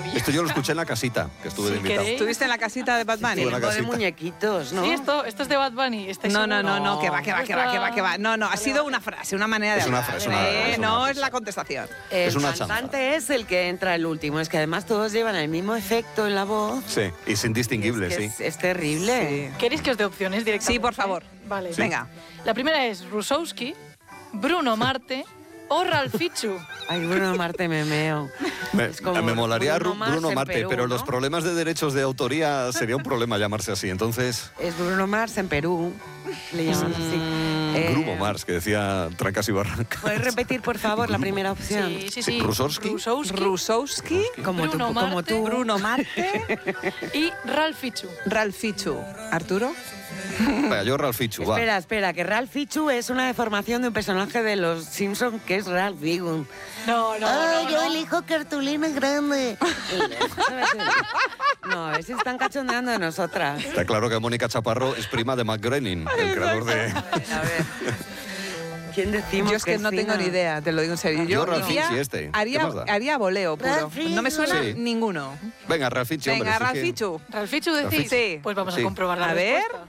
serio. Esto yo lo escuché en La Casita, que estuve de invitado. ¿Estuviste en la casita de Bad Bunny? Estuve en la Tipo de casita. muñequitos, ¿no? Sí, esto es de Bad Bunny. No, que va. No, ha sido una frase, una manera de Es una hablar. frase, es una no frase. es la contestación. El Es una cantante es el que entra el último. Es que además todos llevan el mismo efecto en la voz. Sí, y es indistinguible, Es que sí. es terrible. ¿Queréis que os dé opciones directamente? Sí, por favor. Vale. Sí. Venga. La primera es Rusowski, Bruno Marte o Ralfichu. Ay, Bruno Marte me meo. Es como Me molaría Bruno Mars Bruno en Marte, Perú, pero ¿no? los problemas de derechos de autoría sería un problema llamarse así. Entonces, Es Bruno Mars en Perú. Le llaman así. Bruno Mars, que decía Trancas y Barrancas. ¿Puedes repetir, por favor, la primera opción? Sí. Rusowski. Rusowski, Como tú, Bruno como Marte. tú. Bruno Marte, Y Ralfichu. Ralfichu. ¿Arturo? Venga, yo Ralfichu, va. Espera, que Ralph Fichu es una deformación de un personaje de los Simpsons que es Ralph Wiggum. No. Yo elijo cartulina grande. No, a ver si están cachondeando de nosotras. Está claro que Mónica Chaparro es prima de Matt Groening, el creador de... A ver. ¿Quién decimos Yo es que no sí, tengo ni idea, te lo digo en serio. Yo diría- Ralfichu este. ¿Qué haría, más da? haría voleo puro. Ralfichu. No me suena Sí. ninguno. Venga, Ralfichu, hombre. Venga, sí que- Ralfichu. ¿Ralfichu decís? Sí. Pues vamos Sí. a comprobar la A ver. respuesta.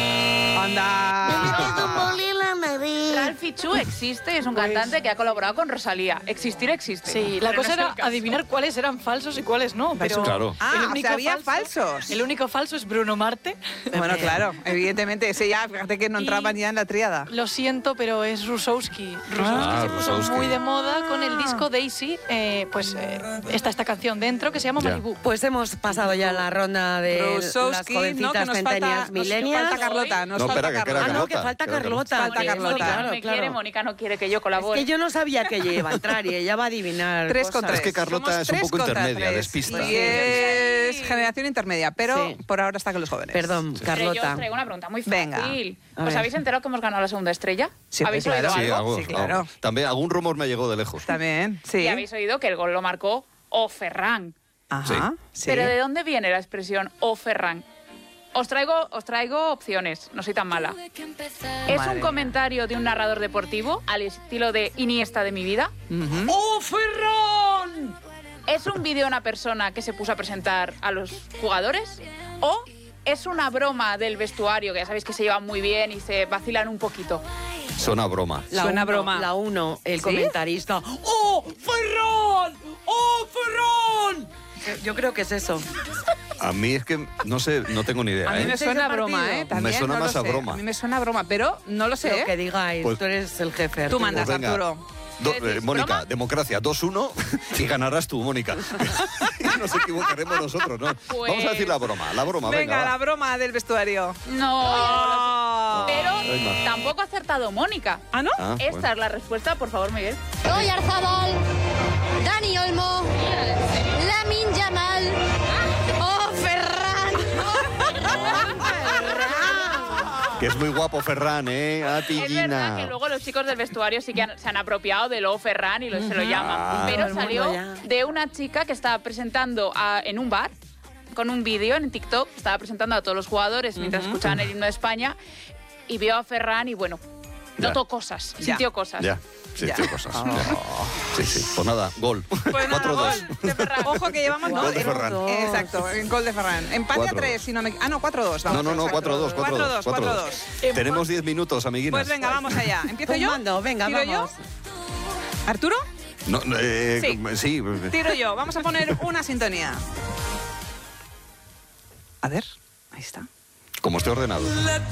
Anda. Ralph Fichu existe, es un cantante que ha colaborado con Rosalía. Existir existe. Sí, la Pero cosa no es era el caso. adivinar cuáles eran falsos y cuáles no. Pero Claro. Ah, o sea, había falsos. El único falso es Bruno Marte. Bueno, claro, evidentemente. Ese ya, fíjate que no entraban ya en la tríada. Lo siento, pero es Rusowski. Rusowski se puso Rusowski. muy de moda con el disco Daisy. Está esta canción dentro que se llama Ya. Malibu. Pues hemos pasado ya la ronda de Rusowski, las no, que jovencitas nos centenias falta, millennials. falta Carlota. Nos No, falta espera, que queda Carlota. Ah, no, que falta Queda Carlota. Falta que Carlota. esto, Mónica no me quiere, claro. Mónica no quiere que yo Es colabore. que yo no sabía que ella iba a entrar y ella va a adivinar. 3 cosas. contra 3. Es que Carlota Somos es un 3 poco contra intermedia, 3. despista. Y es generación intermedia, pero Sí. por ahora está con los jóvenes. Perdón, Pero yo Carlota. os traigo una pregunta muy Venga. fácil. A ¿Os ver. habéis enterado que hemos ganado la segunda estrella? Sí, ¿Habéis claro. oído Sí, algo? algo, Sí, claro. También algún rumor me llegó de lejos. También, sí. Y habéis oído que el gol lo marcó O Ferran. Ajá, sí. Pero ¿de dónde viene la expresión O Ferran? Os traigo opciones, no soy tan mala. ¿Es Madre un mía. comentario de un narrador deportivo al estilo de Iniesta de mi vida? Ujú. ¡Oh, Ferran! ¿Es un vídeo de una persona que se puso a presentar a los jugadores? ¿O es una broma del vestuario, que ya sabéis que se llevan muy bien y se vacilan un poquito? Suena broma. Suena broma. La 1, el ¿Sí? comentarista. ¡Oh, Ferran! ¡Oh, Ferran! Yo creo que es eso. A mí es que, no sé, no tengo ni idea, A mí me ¿eh? suena a partido? broma, ¿eh? También, Me suena no lo más a sé. broma. A mí me suena a broma, pero no lo sé, Lo ¿eh? que digáis, Pues- tú eres el jefe. Tú Arturo. mandas, Pues venga. Arturo. ¿Qué decís, Mónica, broma? democracia 2-1 y ganarás tú, Mónica. Y nos equivocaremos nosotros, ¿no? Pues- Vamos a decir la broma, venga. Venga, va. la broma del vestuario. No, Oh. pero Venga. tampoco ha acertado Mónica. ¿Ah, no? Ah, Esta bueno. es la respuesta, por favor, Miguel. Oyarzabal, Dani Olmo, Lamin Yamal, Oh Ferran. Que es muy guapo Ferran, ¿eh? A ti, Es verdad que Gina. luego los chicos del vestuario sí que se han apropiado del O Ferran y se lo llaman. Ah. Pero Todo el salió mundo ya. de una chica que estaba presentando en un bar con un vídeo en TikTok. Estaba presentando a todos los jugadores mientras escuchaban el himno de España y vio a Ferran y bueno, Ya. notó cosas, Ya. sintió cosas. Ya, sí, Ya. tío, cosas. ya. Sí, sí. Pues nada, gol. Pues nada, 4-2. gol de Ferran. Ojo que llevamos... Gol de Ferran. Exacto, en gol de Ferran. Empate a 4-2. 3, si no me... Ah, no, 4-2. No, vamos. no, no, 4-2, 4-2. 4-2. Tenemos 10 minutos, amiguinas. Pues venga, vamos allá. ¿Empiezo yo? Mando, venga, ¿Tiro vamos. yo? ¿Arturo? No, sí. Tiro yo. Vamos a poner una sintonía. A ver, ahí está. Como esté ordenado.